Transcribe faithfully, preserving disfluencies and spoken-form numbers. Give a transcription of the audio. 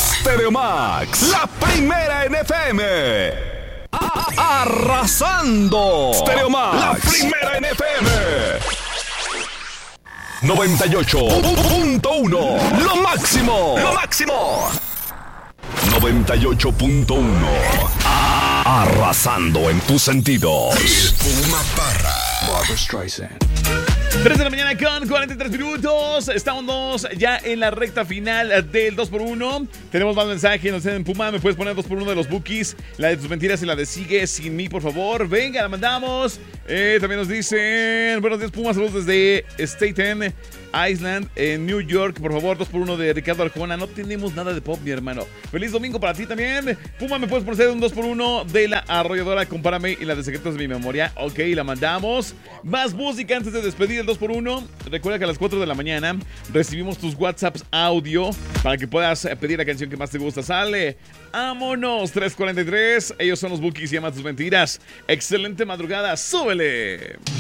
Stereo Max, la primera en F M. A- arrasando. Stereo Max, la primera en F M. noventa y ocho punto uno. Lo máximo. Lo máximo. noventa y ocho punto uno. Arrasando en tus sentidos. El Puma Parra. Barbra Streisand. tres de la mañana con cuarenta y tres minutos. Estamos ya en la recta final del dos por uno. Tenemos más mensajes. Nos dicen, Puma, ¿me puedes poner dos por uno de los bookies? La de tus mentiras y la de Sigue Sin Mí, por favor. Venga, la mandamos. Eh, también nos dicen, buenos días, Puma. Saludos desde Staten Island, en New York. Por favor, dos por uno de Ricardo Arjona. No tenemos nada de pop, mi hermano. Feliz domingo para ti también. Puma, ¿me puedes poner un dos por uno de La Arrolladora? Compárame y la de Secretos de mi Memoria. Ok, la mandamos. Más música antes de despedir el dos por uno. Recuerda que a las cuatro de la mañana recibimos tus WhatsApps audio para que puedas pedir la canción que más te gusta. Sale, vámonos, tres cuarenta y tres. Ellos son los Bookies y Llama Tus Mentiras. Excelente madrugada, súbele.